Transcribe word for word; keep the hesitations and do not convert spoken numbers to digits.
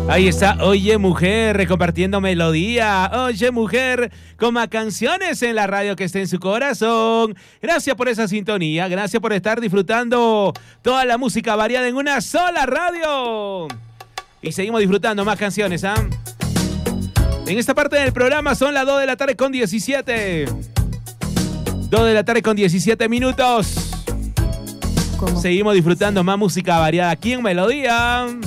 Ahí está, Oye Mujer, compartiendo melodía. Oye Mujer, con más canciones en la radio que esté en su corazón. Gracias por esa sintonía, gracias por estar disfrutando toda la música variada en una sola radio. Y seguimos disfrutando más canciones, ¿ah? ¿eh? En esta parte del programa son las dos de la tarde con diecisiete. dos de la tarde con diecisiete minutos. ¿Cómo? Seguimos disfrutando más música variada aquí en Melodía.